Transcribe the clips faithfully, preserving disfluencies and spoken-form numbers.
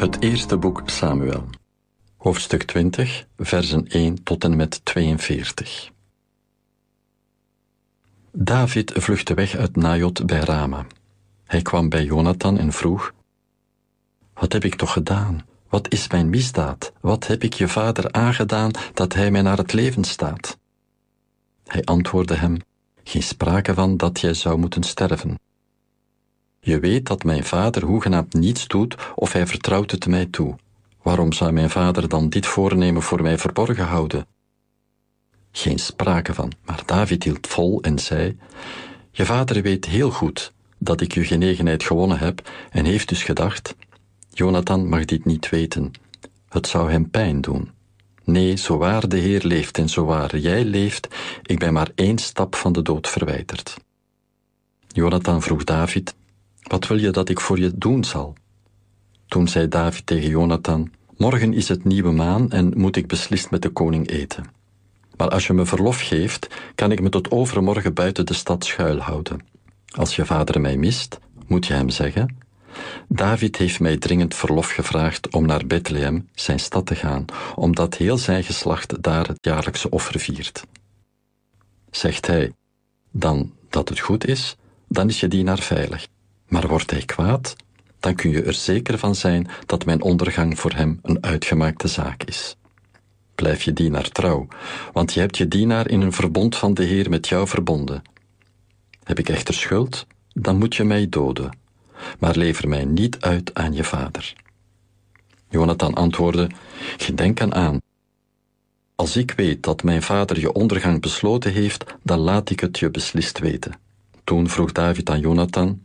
Het eerste boek Samuel, hoofdstuk twintig, versen één tot en met tweeënveertig. David vluchtte weg uit Najot bij Rama. Hij kwam bij Jonathan en vroeg: Wat heb ik toch gedaan? Wat is mijn misdaad? Wat heb ik je vader aangedaan dat hij mij naar het leven staat? Hij antwoordde hem: Geen sprake van dat jij zou moeten sterven. Je weet dat mijn vader hoegenaamd niets doet of hij vertrouwt het mij toe. Waarom zou mijn vader dan dit voornemen voor mij verborgen houden? Geen sprake van, maar David hield vol en zei: Je vader weet heel goed dat ik je genegenheid gewonnen heb en heeft dus gedacht: Jonathan mag dit niet weten. Het zou hem pijn doen. Nee, zo waar de Heer leeft en zo waar jij leeft, ik ben maar één stap van de dood verwijderd. Jonathan vroeg David: Wat wil je dat ik voor je doen zal? Toen zei David tegen Jonathan: Morgen is het nieuwe maan en moet ik beslist met de koning eten. Maar als je me verlof geeft, kan ik me tot overmorgen buiten de stad schuilhouden. Als je vader mij mist, moet je hem zeggen: David heeft mij dringend verlof gevraagd om naar Bethlehem, zijn stad, te gaan, omdat heel zijn geslacht daar het jaarlijkse offer viert. Zegt hij dan dat het goed is, dan is je dienaar veilig. Maar wordt hij kwaad, dan kun je er zeker van zijn dat mijn ondergang voor hem een uitgemaakte zaak is. Blijf je dienaar trouw, want je hebt je dienaar in een verbond van de Heer met jou verbonden. Heb ik echter schuld, dan moet je mij doden, maar lever mij niet uit aan je vader. Jonathan antwoordde: Geen denk aan. Als ik weet dat mijn vader je ondergang besloten heeft, dan laat ik het je beslist weten. Toen vroeg David aan Jonathan: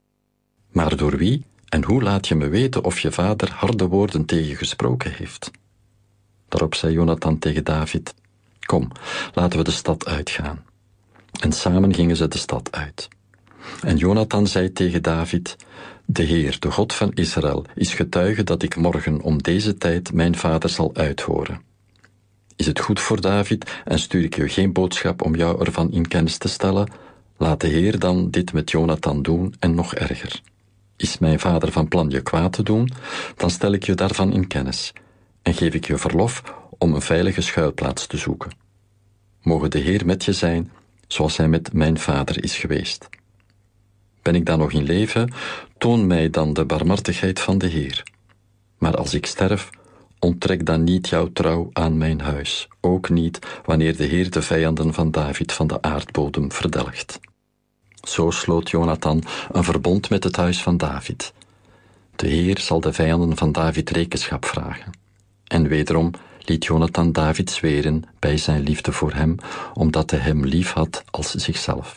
Maar door wie en hoe laat je me weten of je vader harde woorden tegen je gesproken heeft? Daarop zei Jonathan tegen David: Kom, laten we de stad uitgaan. En samen gingen ze de stad uit. En Jonathan zei tegen David: De Heer, de God van Israël, is getuige dat ik morgen om deze tijd mijn vader zal uithoren. Is het goed voor David en stuur ik je geen boodschap om jou ervan in kennis te stellen? Laat de Heer dan dit met Jonathan doen en nog erger. Is mijn vader van plan je kwaad te doen, dan stel ik je daarvan in kennis en geef ik je verlof om een veilige schuilplaats te zoeken. Mogen de Heer met je zijn, zoals hij met mijn vader is geweest. Ben ik dan nog in leven, toon mij dan de barmhartigheid van de Heer. Maar als ik sterf, onttrek dan niet jouw trouw aan mijn huis, ook niet wanneer de Heer de vijanden van David van de aardbodem verdelgt. Zo sloot Jonathan een verbond met het huis van David. De Heer zal de vijanden van David rekenschap vragen. En wederom liet Jonathan David zweren bij zijn liefde voor hem, omdat hij hem lief had als zichzelf.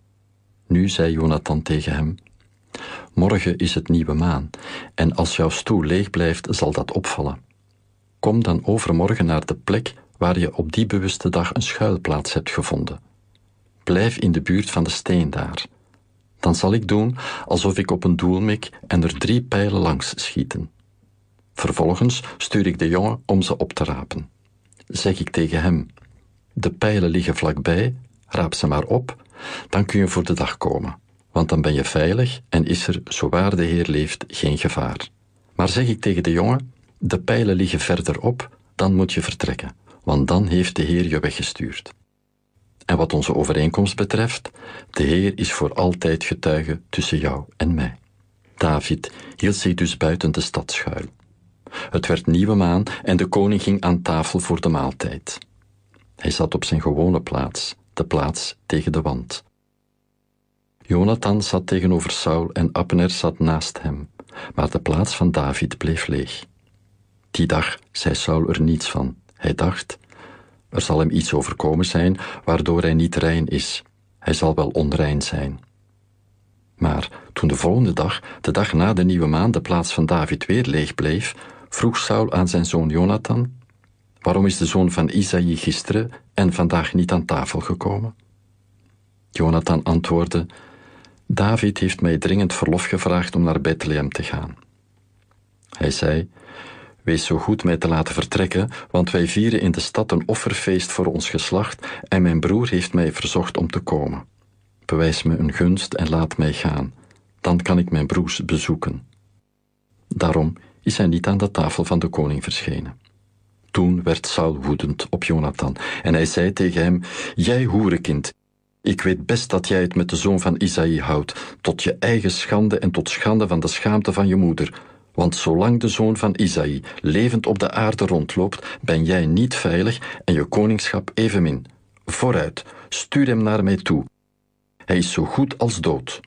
Nu zei Jonathan tegen hem: Morgen is het nieuwe maan, en als jouw stoel leeg blijft, zal dat opvallen. Kom dan overmorgen naar de plek waar je op die bewuste dag een schuilplaats hebt gevonden. Blijf in de buurt van de steen daar. Dan zal ik doen alsof ik op een doel mik en er drie pijlen langs schieten. Vervolgens stuur ik de jongen om ze op te rapen. Zeg ik tegen hem: De pijlen liggen vlakbij, raap ze maar op, dan kun je voor de dag komen, want dan ben je veilig en is er, zo waar de Heer leeft, geen gevaar. Maar zeg ik tegen de jongen: De pijlen liggen verderop, dan moet je vertrekken, want dan heeft de Heer je weggestuurd. En wat onze overeenkomst betreft, de Heer is voor altijd getuige tussen jou en mij. David hield zich dus buiten de stad schuil. Het werd nieuwe maan en de koning ging aan tafel voor de maaltijd. Hij zat op zijn gewone plaats, de plaats tegen de wand. Jonathan zat tegenover Saul en Abner zat naast hem, maar de plaats van David bleef leeg. Die dag zei Saul er niets van. Hij dacht: Er zal hem iets overkomen zijn waardoor hij niet rein is. Hij zal wel onrein zijn. Maar toen de volgende dag, de dag na de nieuwe maan, de plaats van David weer leeg bleef, vroeg Saul aan zijn zoon Jonathan: Waarom is de zoon van Isaïe gisteren en vandaag niet aan tafel gekomen? Jonathan antwoordde: David heeft mij dringend verlof gevraagd om naar Bethlehem te gaan. Hij zei: Wees zo goed mij te laten vertrekken, want wij vieren in de stad een offerfeest voor ons geslacht en mijn broer heeft mij verzocht om te komen. Bewijs me een gunst en laat mij gaan, dan kan ik mijn broers bezoeken. Daarom is hij niet aan de tafel van de koning verschenen. Toen werd Saul woedend op Jonathan en hij zei tegen hem: jij hoerenkind, ik weet best dat jij het met de zoon van Isaï houdt, tot je eigen schande en tot schande van de schaamte van je moeder. Want zolang de zoon van Isaï levend op de aarde rondloopt, ben jij niet veilig en je koningschap evenmin. Vooruit, stuur hem naar mij toe. Hij is zo goed als dood.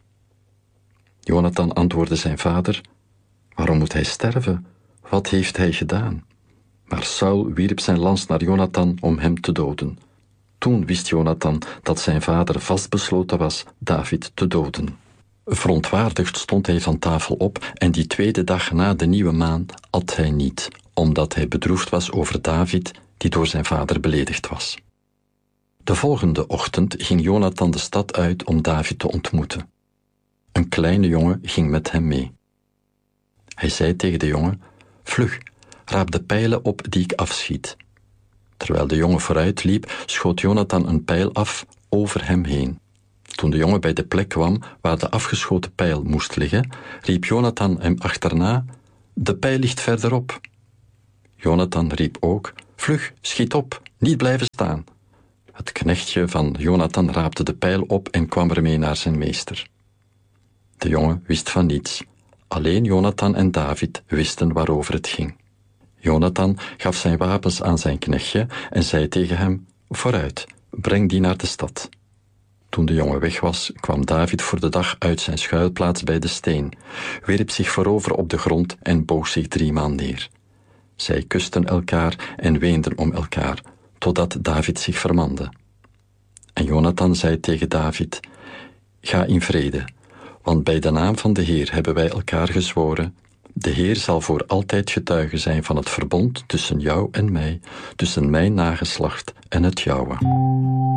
Jonathan antwoordde zijn vader: waarom moet hij sterven? Wat heeft hij gedaan? Maar Saul wierp zijn lans naar Jonathan om hem te doden. Toen wist Jonathan dat zijn vader vastbesloten was David te doden. Verontwaardigd stond hij van tafel op en die tweede dag na de nieuwe maan at hij niet, omdat hij bedroefd was over David, die door zijn vader beledigd was. De volgende ochtend ging Jonathan de stad uit om David te ontmoeten. Een kleine jongen ging met hem mee. Hij zei tegen de jongen: vlug, raap de pijlen op die ik afschiet. Terwijl de jongen vooruit liep, schoot Jonathan een pijl af over hem heen. Toen de jongen bij de plek kwam waar de afgeschoten pijl moest liggen, riep Jonathan hem achterna: de pijl ligt verderop. Jonathan riep ook: vlug, schiet op, niet blijven staan. Het knechtje van Jonathan raapte de pijl op en kwam ermee naar zijn meester. De jongen wist van niets. Alleen Jonathan en David wisten waarover het ging. Jonathan gaf zijn wapens aan zijn knechtje en zei tegen hem: vooruit, breng die naar de stad. Toen de jongen weg was, kwam David voor de dag uit zijn schuilplaats bij de steen, wierp zich voorover op de grond en boog zich driemaal neer. Zij kusten elkaar en weenden om elkaar, totdat David zich vermande. En Jonathan zei tegen David: ga in vrede, want bij de naam van de Heer hebben wij elkaar gezworen: de Heer zal voor altijd getuige zijn van het verbond tussen jou en mij, tussen mijn nageslacht en het jouwe.